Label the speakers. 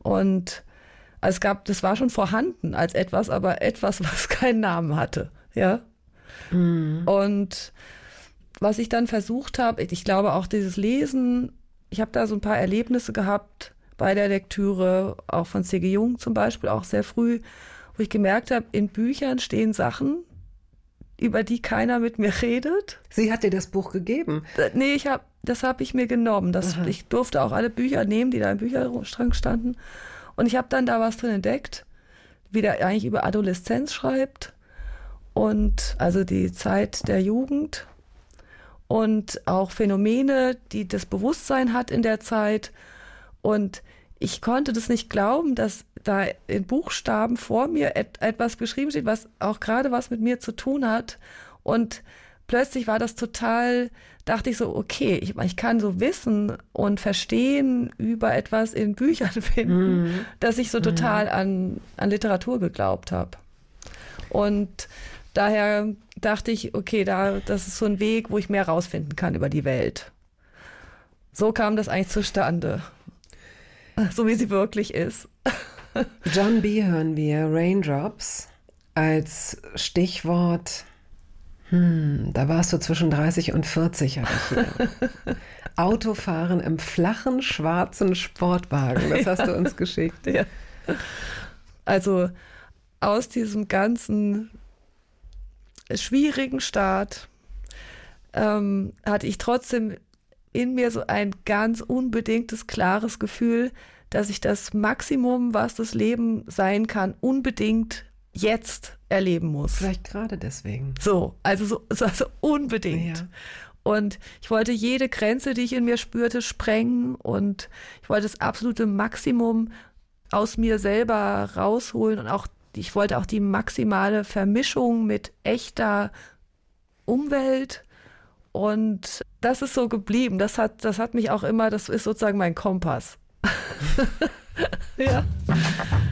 Speaker 1: Und das war schon vorhanden als etwas, aber etwas, was keinen Namen hatte. Ja. Und was ich dann versucht habe, ich glaube auch dieses Lesen, ich habe da so ein paar Erlebnisse gehabt bei der Lektüre, auch von C.G. Jung zum Beispiel, auch sehr früh, wo ich gemerkt habe, in Büchern stehen Sachen, über die keiner mit mir redet.
Speaker 2: Sie hat dir das Buch gegeben?
Speaker 1: Nee, das habe ich mir genommen. Ich durfte auch alle Bücher nehmen, die da im Bücherschrank standen. Und ich habe dann da was drin entdeckt, wie der eigentlich über Adoleszenz schreibt. Und also die Zeit der Jugend und auch Phänomene, die das Bewusstsein hat in der Zeit. Und ich konnte das nicht glauben, dass da in Buchstaben vor mir etwas geschrieben steht, was auch gerade was mit mir zu tun hat. Und plötzlich war das total, dachte ich so, okay, ich kann so Wissen und Verstehen über etwas in Büchern finden, dass ich so total an Literatur geglaubt habe. Und daher dachte ich, okay, das ist so ein Weg, wo ich mehr rausfinden kann über die Welt. So kam das eigentlich zustande. So wie sie wirklich ist.
Speaker 2: John B. hören wir, Raindrops, als Stichwort, da warst du zwischen 30 und 40, habe ich hier. Autofahren im flachen, schwarzen Sportwagen, das hast du uns geschickt.
Speaker 1: Ja. Also aus diesem ganzen schwierigen Start hatte ich trotzdem in mir so ein ganz unbedingtes, klares Gefühl, dass ich das Maximum, was das Leben sein kann, unbedingt jetzt erleben muss.
Speaker 2: Vielleicht gerade deswegen.
Speaker 1: Also unbedingt. Ja. Und ich wollte jede Grenze, die ich in mir spürte, sprengen und ich wollte das absolute Maximum aus mir selber rausholen und ich wollte auch die maximale Vermischung mit echter Umwelt. Und das ist so geblieben. Das hat mich auch immer, das ist sozusagen mein Kompass. Ja.